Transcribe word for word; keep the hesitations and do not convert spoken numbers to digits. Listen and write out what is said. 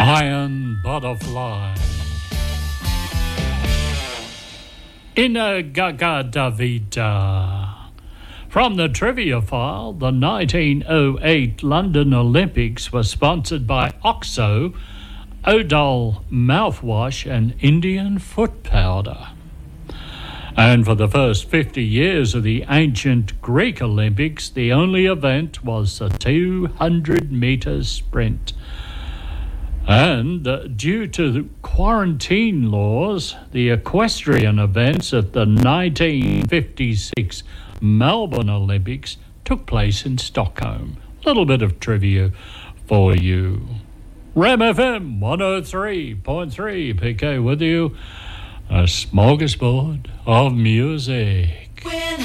Iron Butterfly. In-A-Gadda-Da-Vida. From the trivia file, the nineteen oh eight London Olympics were sponsored by Oxo, Odol mouthwash and Indian foot powder. And for the first fifty years of the ancient Greek Olympics, the only event was the two hundred metre sprint. And uh, due to the quarantine laws, the equestrian events at the nineteen fifty-six Melbourne Olympics took place in Stockholm. A little bit of trivia for you. Ram F M one oh three point three, P K with you. A smorgasbord of music.